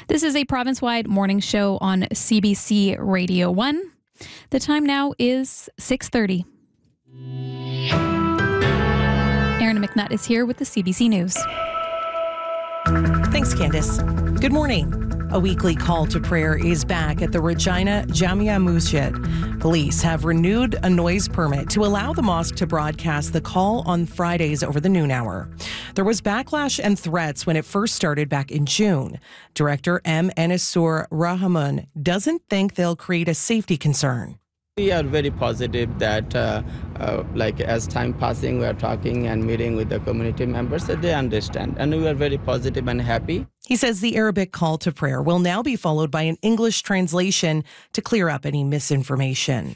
This is a province-wide morning show on CBC Radio 1. The time now is 6:30. Erin McNutt is here with the CBC News. Thanks, Candace. Good morning. A weekly call to prayer is back at the Regina Jamia Masjid. Police have renewed a noise permit to allow the mosque to broadcast the call on Fridays over the noon hour. There was backlash and threats when it first started back in June. Director M. Enisur Rahman doesn't think they'll create a safety concern. We are very positive that as time passing, we are talking and meeting with the community members that they understand. And we are very positive and happy. He says the Arabic call to prayer will now be followed by an English translation to clear up any misinformation.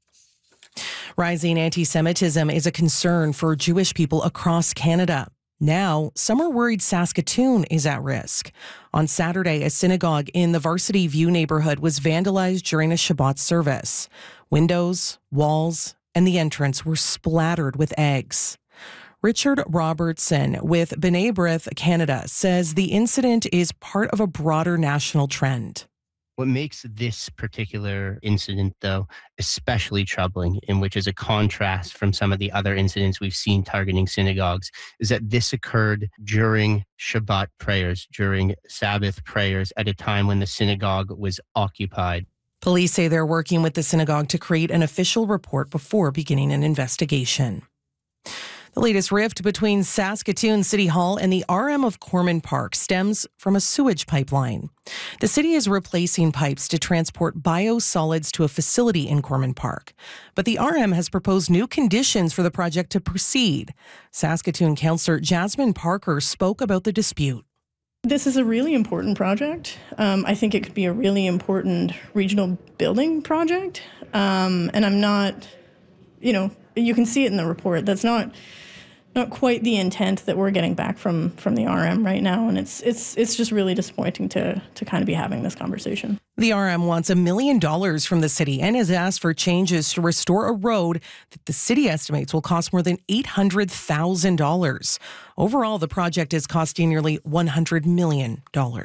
Rising anti-Semitism is a concern for Jewish people across Canada. Now, some are worried Saskatoon is at risk. On Saturday, a synagogue in the Varsity View neighborhood was vandalized during a Shabbat service. Windows, walls, and the entrance were splattered with eggs. Richard Robertson with B'nai B'rith Canada says the incident is part of a broader national trend. What makes this particular incident, though, especially troubling, in which is a contrast from some of the other incidents we've seen targeting synagogues, is that this occurred during Shabbat prayers, during Sabbath prayers, at a time when the synagogue was occupied. Police say they're working with the synagogue to create an official report before beginning an investigation. The latest rift between Saskatoon City Hall and the RM of Corman Park stems from a sewage pipeline. The city is replacing pipes to transport biosolids to a facility in Corman Park. But the RM has proposed new conditions for the project to proceed. Saskatoon Councillor Jasmine Parker spoke about the dispute. This is a really important project. I think it could be a really important regional building project. And I'm not, you can see it in the report. That's not quite the intent that we're getting back from the RM right now, and it's just really disappointing to kind of be having this conversation. The RM wants $1 million from the city and has asked for changes to restore a road that the city estimates will cost more than $800,000. Overall, the project is costing nearly $100 million.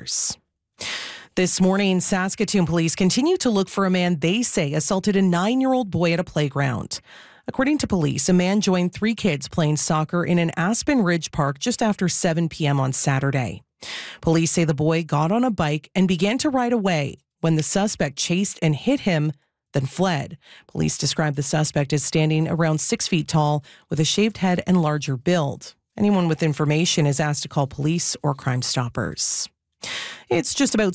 This morning, Saskatoon police continue to look for a man they say assaulted a 9-year-old boy at a playground. According to police, a man joined 3 kids playing soccer in an Aspen Ridge park just after 7 p.m. on Saturday. Police say the boy got on a bike and began to ride away when the suspect chased and hit him, then fled. Police describe the suspect as standing around 6 feet tall with a shaved head and larger build. Anyone with information is asked to call police or Crime Stoppers. It's just about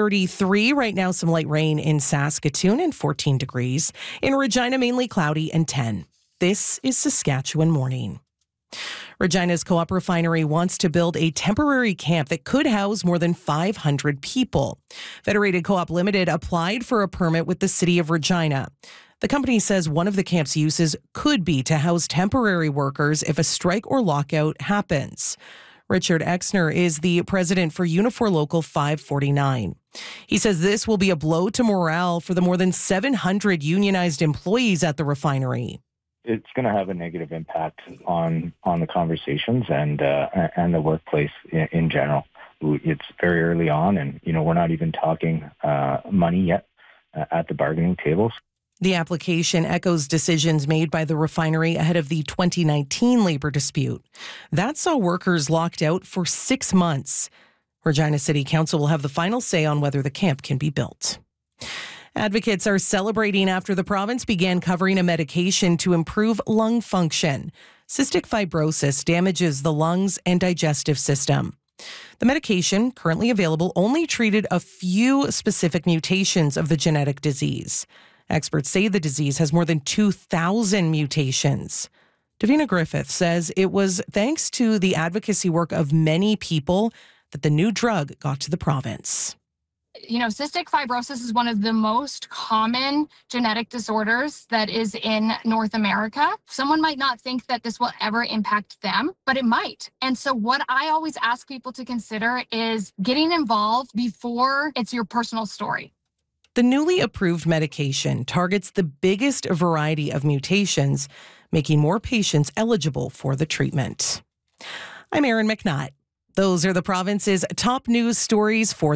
6:33 right now. Some light rain in Saskatoon and 14 degrees. In Regina, mainly cloudy and 10. This is Saskatchewan Morning. Regina's Co-op Refinery wants to build a temporary camp that could house more than 500 people. Federated Co-op Limited applied for a permit with the City of Regina. The company says one of the camp's uses could be to house temporary workers if a strike or lockout happens. Richard Exner is the president for Unifor Local 549. He says this will be a blow to morale for the more than 700 unionized employees at the refinery. It's going to have a negative impact on the conversations and the workplace in general. It's very early on, and we're not even talking money yet at the bargaining tables. The application echoes decisions made by the refinery ahead of the 2019 labor dispute. That saw workers locked out for 6 months. Regina City Council will have the final say on whether the camp can be built. Advocates are celebrating after the province began covering a medication to improve lung function. Cystic fibrosis damages the lungs and digestive system. The medication, currently available, only treated a few specific mutations of the genetic disease. Experts say the disease has more than 2,000 mutations. Davina Griffith says it was thanks to the advocacy work of many people that the new drug got to the province. Cystic fibrosis is one of the most common genetic disorders that is in North America. Someone might not think that this will ever impact them, but it might. And so what I always ask people to consider is getting involved before it's your personal story. The newly approved medication targets the biggest variety of mutations, making more patients eligible for the treatment. I'm Erin McNutt. Those are the province's top news stories for